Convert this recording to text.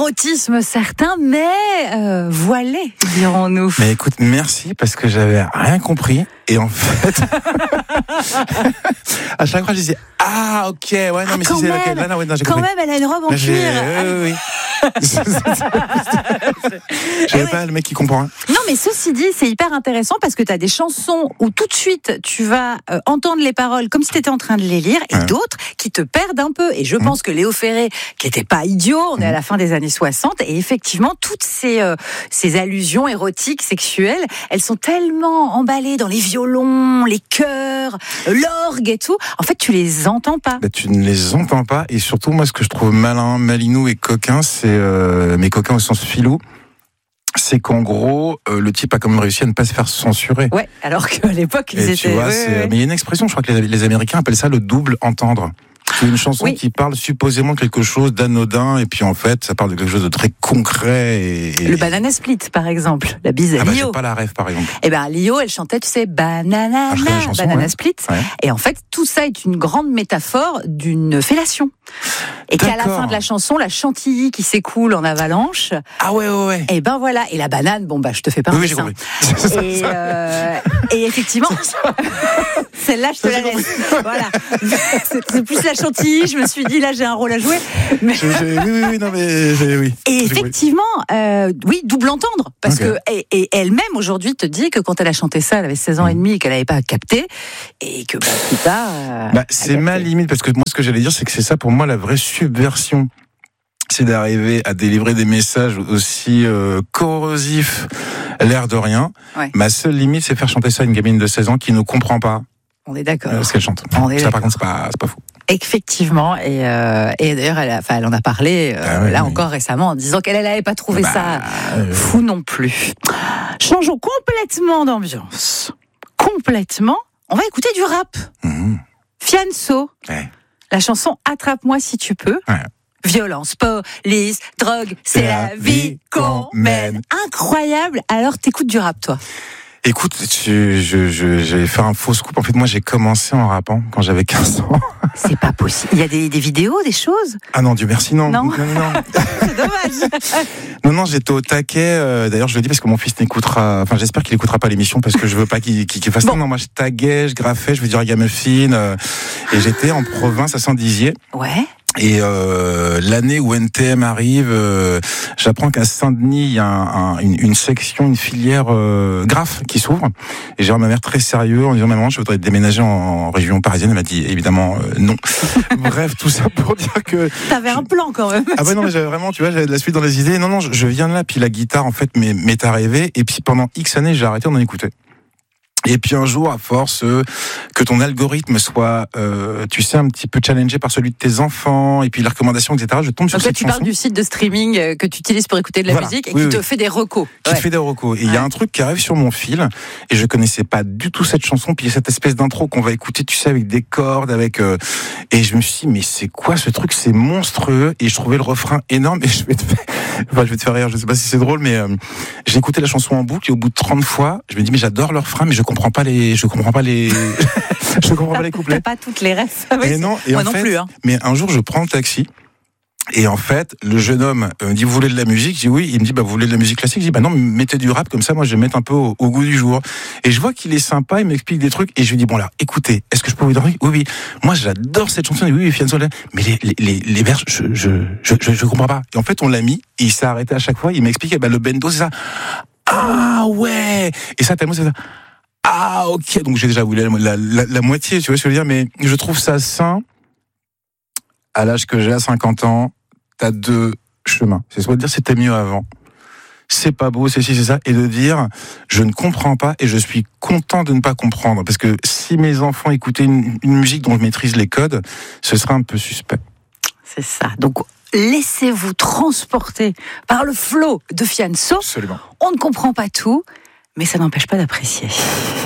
érotisme certain, mais voilé, dirons-nous. Mais écoute, merci parce que j'avais rien compris. Et en fait, à chaque fois, je disais ah ok, ouais non mais si c'est laquelle là, non, j'ai quand compris. même, elle a une robe en cuir. Oui. J'avais pas le mec qui comprend. Non, mais ceci dit, c'est hyper intéressant parce que tu as des chansons où tout de suite tu vas entendre les paroles comme si tu étais en train de les lire, et d'autres qui te perdent un peu. Et je pense que Léo Ferré, qui était pas idiot, on est à la fin des années 60, et effectivement toutes ces allusions érotiques, sexuelles, elles sont tellement emballées dans les violons, les chœurs, l'orgue et tout. En fait, tu les entends pas. Bah, tu ne les entends pas, et surtout moi, ce que je trouve malin, malinou et coquin, c'est mais coquin au sens philo. C'est qu'en gros, le type a quand même réussi à ne pas se faire censurer. Ouais, alors qu'à l'époque, ils étaient... Tu vois, mais il y a une expression, je crois que les Américains appellent ça le double entendre. C'est une chanson qui parle supposément quelque chose d'anodin, et puis en fait, ça parle de quelque chose de très concret. Le Banana Split, par exemple, la bise à Lio. J'ai pas la rêve, par exemple. Eh ben, Lio, elle chantait, tu sais, Banana Split. Ouais. Et en fait, tout ça est une grande métaphore d'une fellation. Et qu'à la fin de la chanson, la chantilly qui s'écoule en avalanche. Ah ouais. Et ben voilà. Et la banane, bon bah je te fais pas un dessin. Et effectivement, celle-là je te la laisse. Voilà. C'est plus la chantilly. Je me suis dit là j'ai un rôle à jouer. Mais... oui. Et effectivement, oui, double entendre, parce que et elle-même aujourd'hui te dit que quand elle a chanté ça, elle avait 16 ans et demi et qu'elle n'avait pas capté, et que plus tard. C'est ma limite, parce que moi ce que j'allais dire, c'est que c'est ça pour moi la vraie subversion, c'est d'arriver à délivrer des messages aussi corrosifs, l'air de rien. Ouais. Ma seule limite, c'est faire chanter ça à une gamine de 16 ans qui ne comprend pas. On est d'accord. Ce qu'elle chante. Ça, par contre, c'est pas fou. Effectivement, et d'ailleurs, elle en a parlé encore récemment en disant qu'elle n'avait pas trouvé ça fou non plus. Changeons complètement d'ambiance. Complètement. On va écouter du rap. Fianso. Ouais. La chanson Attrape-moi si tu peux. Ouais. Violence, police, drogue, c'est la vie qu'on mène. Incroyable. Alors, t'écoutes du rap, toi? Écoute, j'allais faire un faux scoop. En fait, moi, j'ai commencé en rappant quand j'avais 15 ans. C'est pas possible. Il y a des vidéos, des choses? Ah non, Dieu merci, non. Non. C'est dommage. Non, j'étais au taquet. D'ailleurs, je le dis parce que mon fils n'écoutera... Enfin, j'espère qu'il n'écoutera pas l'émission parce que je veux pas qu'il fasse... Non, moi, je taguais, je graffais, je veux dire Ragamuffin. Et j'étais en province à Saint-Dizier. Ouais. Et l'année où NTM arrive, j'apprends qu'à Saint-Denis, il y a une section, une filière graphe qui s'ouvre. Et j'ai ma mère très sérieux en disant maman, je voudrais déménager en région parisienne. Elle m'a dit évidemment non. Bref, tout ça pour dire que t'avais un plan quand même. Ah ouais non, mais j'avais vraiment, tu vois, j'avais de la suite dans les idées. Non, je viens de là. Puis la guitare en fait m'est arrivée. Et puis pendant X années, j'ai arrêté d'en écouter. Et puis un jour, à force que ton algorithme soit, tu sais, un petit peu challengé par celui de tes enfants, et puis les recommandations, etc., je tombe sur cette chanson. Tu parles du site de streaming que tu utilises pour écouter de la musique, et qui te fait des recos. Qui te fait des recos. Et il y a un truc qui arrive sur mon fil, et je connaissais pas du tout cette chanson, puis il y a cette espèce d'intro qu'on va écouter, tu sais, avec des cordes, et je me suis dit, mais c'est quoi ce truc? C'est monstrueux, et je trouvais le refrain énorme, et je vais te faire rire, je sais pas si c'est drôle, mais j'ai écouté la chanson en boucle, et au bout de 30 fois, je me dis, mais j'adore le refrain, mais je comprends pas les couplets. T'as pas toutes les refs. Et non, et moi non plus. Hein. Mais un jour, je prends le taxi. Et en fait, le jeune homme me dit, vous voulez de la musique? Je dis oui. Il me dit, vous voulez de la musique classique? Je dis, non, mettez du rap, comme ça, moi, je vais mettre un peu au goût du jour. Et je vois qu'il est sympa, il m'explique des trucs, et je lui dis, bon, alors, écoutez, est-ce que je peux vous donner? Oui. Moi, j'adore cette chanson. Oui, Fianso, mais les vers, je comprends pas. Et en fait, on l'a mis, et il s'est arrêté à chaque fois, il m'explique, le bendo, c'est ça. Ah, ouais! Et ça, tellement, c'est ça. Ah, ok. Donc, j'ai déjà voulu la moitié, tu vois ce que je veux dire, mais je trouve ça sain. À l'âge que j'ai, à 50 ans, t'as deux chemins. C'est soit de dire c'était mieux avant, c'est pas beau, c'est ci, c'est ça, et de dire je ne comprends pas et je suis content de ne pas comprendre. Parce que si mes enfants écoutaient une musique dont je maîtrise les codes, ce serait un peu suspect. C'est ça. Donc, laissez-vous transporter par le flow de Fianso. Absolument. On ne comprend pas tout, mais ça n'empêche pas d'apprécier.